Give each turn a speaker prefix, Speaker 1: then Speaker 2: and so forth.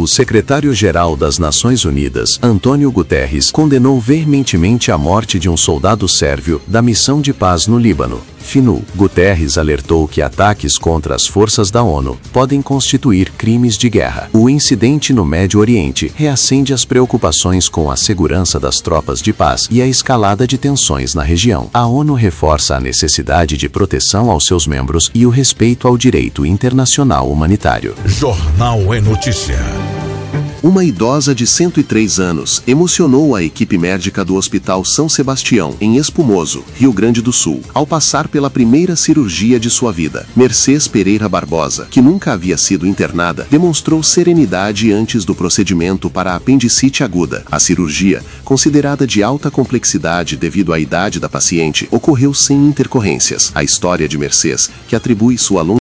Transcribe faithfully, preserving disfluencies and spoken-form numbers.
Speaker 1: O secretário-geral das Nações Unidas, Antônio Guterres, condenou veementemente a morte de um soldado sérvio da missão de paz no Líbano. FNU. Guterres alertou que ataques contra as forças da ONU podem constituir crimes de guerra. O incidente no Médio Oriente reacende as preocupações com a segurança das tropas de paz e a escalada de tensões na região. A ONU reforça a necessidade de proteção aos seus membros e o respeito ao direito internacional humanitário.
Speaker 2: Jornal é Notícia.
Speaker 3: Uma idosa de cento e três anos emocionou a equipe médica do Hospital São Sebastião, em Espumoso, Rio Grande do Sul, ao passar pela primeira cirurgia de sua vida. Mercês Pereira Barbosa, que nunca havia sido internada, demonstrou serenidade antes do procedimento para a apendicite aguda. A cirurgia, considerada de alta complexidade devido à idade da paciente, ocorreu sem intercorrências. A história de Mercês, que atribui sua longa